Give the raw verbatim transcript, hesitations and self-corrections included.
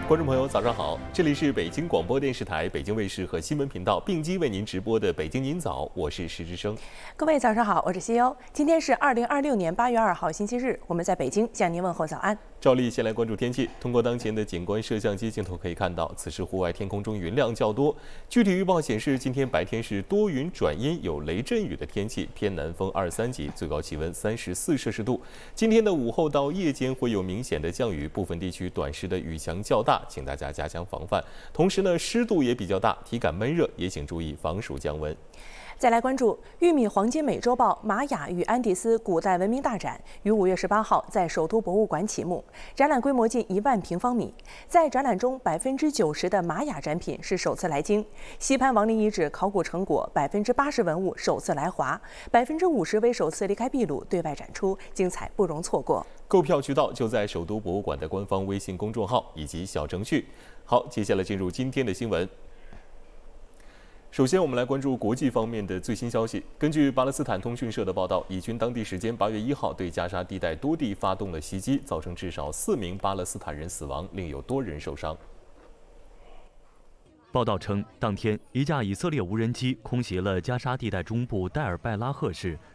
观众朋友，早上好！这里是北京广播电视台、北京卫视和新闻频道并机为您直播的《北京您早》，我是石之声。 各位早上好，我是西欧。今天是二零二六年八月二号，星期日，我们在北京向您问候早安。 照例先来关注天气。通过当前的景观摄像机镜头可以看到，此时户外天空中云量较多。具体预报显示，今天白天是多云转阴，有雷阵雨的天气，偏南风二三级，最高气温三十四摄氏度。今天的午后到夜间会有明显的降雨，部分地区短时的雨强较大，请大家加强防范。同时呢，湿度也比较大，体感闷热，也请注意防暑降温。 再来关注玉米黄金美洲豹玛雅与安第斯古代文明大展，于五月十八号在首都博物馆启幕。展览规模近一万平方米。在展览中，百分之九十的玛雅展品是首次来京，西潘王陵遗址考古成果百分之八十文物首次来华，百分之五十为首次离开秘鲁对外展出，精彩不容错过。 购票渠道就在首都博物馆的官方微信公众号以及小程序。好，接下来进入今天的新闻。首先，我们来关注国际方面的最新消息。根据巴勒斯坦通讯社的报道，以军当地时间八月一号对加沙地带多地发动了袭击，造成至少四名巴勒斯坦人死亡，另有多人受伤。 报道称，当天一架以色列无人机空袭了加沙地带中部戴尔拜拉赫市